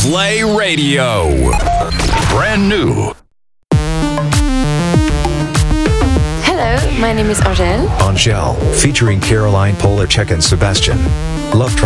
Play Radio. Brand new. Hello, my name is Angèle. Angèle, featuring Caroline Polachek and Sebastian. Love